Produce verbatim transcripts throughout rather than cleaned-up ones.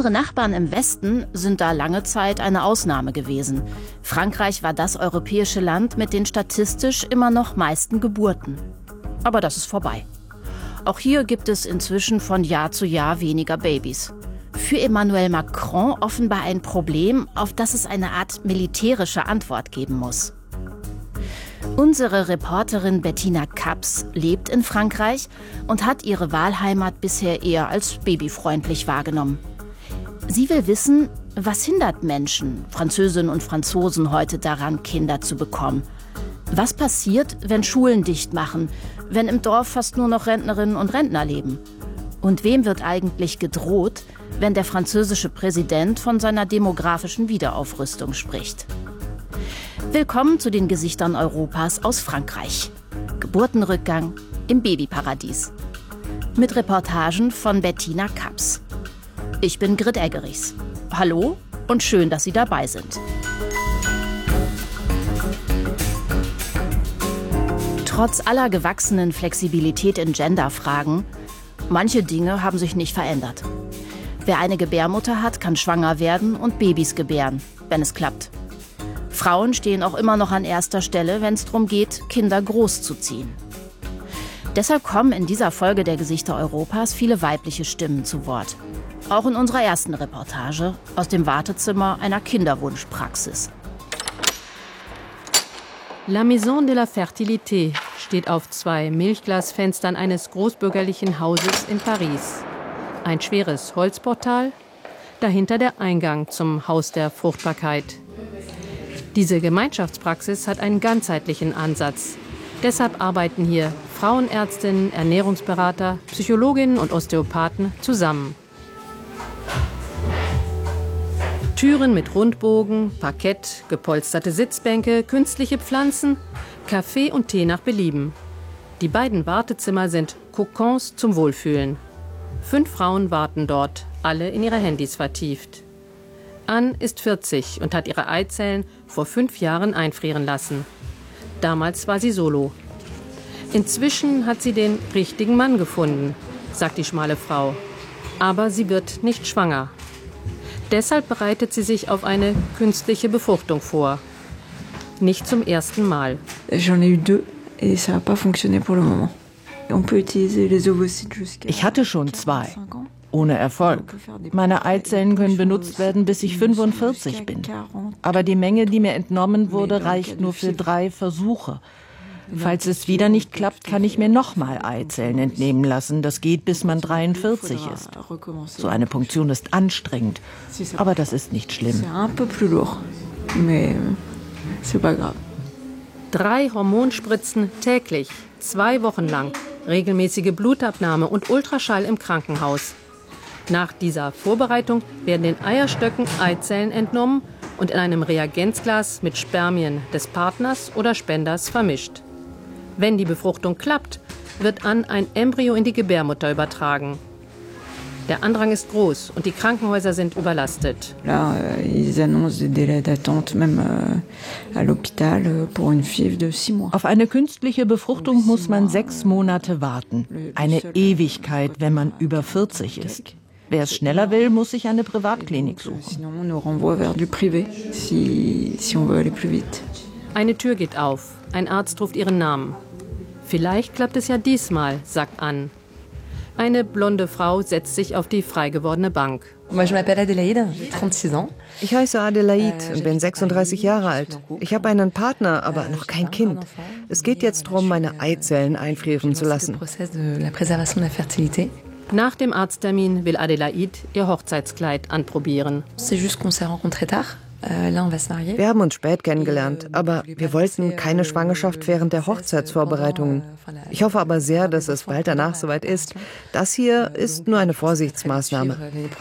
Unsere Nachbarn im Westen sind da lange Zeit eine Ausnahme gewesen. Frankreich war das europäische Land mit den statistisch immer noch meisten Geburten. Aber das ist vorbei. Auch hier gibt es inzwischen von Jahr zu Jahr weniger Babys. Für Emmanuel Macron offenbar ein Problem, auf das es eine Art militärische Antwort geben muss. Unsere Reporterin Bettina Kaps lebt in Frankreich und hat ihre Wahlheimat bisher eher als babyfreundlich wahrgenommen. Sie will wissen, was hindert Menschen, Französinnen und Franzosen heute daran, Kinder zu bekommen? Was passiert, wenn Schulen dicht machen, wenn im Dorf fast nur noch Rentnerinnen und Rentner leben? Und wem wird eigentlich gedroht, wenn der französische Präsident von seiner demografischen Wiederaufrüstung spricht? Willkommen zu den Gesichtern Europas aus Frankreich. Geburtenrückgang im Babyparadies. Mit Reportagen von Bettina Kaps. Ich bin Grit Eggerichs. Hallo und schön, dass Sie dabei sind. Trotz aller gewachsenen Flexibilität in Genderfragen, manche Dinge haben sich nicht verändert. Wer eine Gebärmutter hat, kann schwanger werden und Babys gebären, wenn es klappt. Frauen stehen auch immer noch an erster Stelle, wenn es darum geht, Kinder großzuziehen. Deshalb kommen in dieser Folge der Gesichter Europas viele weibliche Stimmen zu Wort. Auch in unserer ersten Reportage aus dem Wartezimmer einer Kinderwunschpraxis. La Maison de la Fertilité steht auf zwei Milchglasfenstern eines großbürgerlichen Hauses in Paris. Ein schweres Holzportal, dahinter der Eingang zum Haus der Fruchtbarkeit. Diese Gemeinschaftspraxis hat einen ganzheitlichen Ansatz. Deshalb arbeiten hier Frauenärztinnen, Ernährungsberater, Psychologinnen und Osteopathen zusammen. Türen mit Rundbogen, Parkett, gepolsterte Sitzbänke, künstliche Pflanzen, Kaffee und Tee nach Belieben. Die beiden Wartezimmer sind Kokons zum Wohlfühlen. Fünf Frauen warten dort, alle in ihre Handys vertieft. Anne ist vierzig und hat ihre Eizellen vor fünf Jahren einfrieren lassen. Damals war sie solo. Inzwischen hat sie den richtigen Mann gefunden, sagt die schmale Frau. Aber sie wird nicht schwanger. Deshalb bereitet sie sich auf eine künstliche Befruchtung vor. Nicht zum ersten Mal. J'en ai eu deux et ça n'a pas fonctionné pour le moment. On peut utiliser les ovocytes jusqu'à. Ich hatte schon zwei. Ohne Erfolg. Meine Eizellen können benutzt werden, bis ich fünfundvierzig bin. Aber die Menge, die mir entnommen wurde, reicht nur für drei Versuche. Falls es wieder nicht klappt, kann ich mir nochmal Eizellen entnehmen lassen. Das geht, bis man dreiundvierzig ist. So eine Punktion ist anstrengend, aber das ist nicht schlimm. Drei Hormonspritzen täglich, zwei Wochen lang, regelmäßige Blutabnahme und Ultraschall im Krankenhaus. Nach dieser Vorbereitung werden den Eierstöcken Eizellen entnommen und in einem Reagenzglas mit Spermien des Partners oder Spenders vermischt. Wenn die Befruchtung klappt, wird Anne ein Embryo in die Gebärmutter übertragen. Der Andrang ist groß und die Krankenhäuser sind überlastet. Là, ils annoncent des délais d'attente même à l'hôpital pour une F I V de six mois. Auf eine künstliche Befruchtung muss man sechs Monate warten. Eine Ewigkeit, wenn man über vierzig ist. Wer es schneller will, muss sich eine Privatklinik suchen. Eine Tür geht auf. Ein Arzt ruft ihren Namen. Vielleicht klappt es ja diesmal, sagt Anne. Eine blonde Frau setzt sich auf die freigewordene Bank. Ich heiße Adelaide und bin sechsunddreißig Jahre alt. Ich habe einen Partner, aber noch kein Kind. Es geht jetzt darum, meine Eizellen einfrieren zu lassen. Nach dem Arzttermin will Adelaide ihr Hochzeitskleid anprobieren. Wir haben uns spät kennengelernt, aber wir wollten keine Schwangerschaft während der Hochzeitsvorbereitungen. Ich hoffe aber sehr, dass es bald danach soweit ist. Das hier ist nur eine Vorsichtsmaßnahme.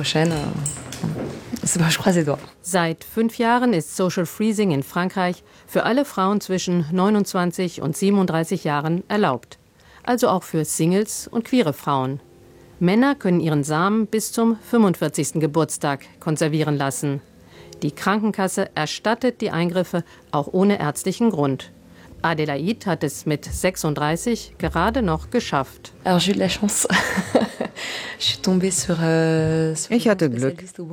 Seit fünf Jahren ist Social Freezing in Frankreich für alle Frauen zwischen neunundzwanzig und siebenunddreißig Jahren erlaubt. Also auch für Singles und queere Frauen. Männer können ihren Samen bis zum fünfundvierzigsten Geburtstag konservieren lassen. Die Krankenkasse erstattet die Eingriffe auch ohne ärztlichen Grund. Adelaide hat es mit sechsunddreißig gerade noch geschafft. Ich hatte Glück.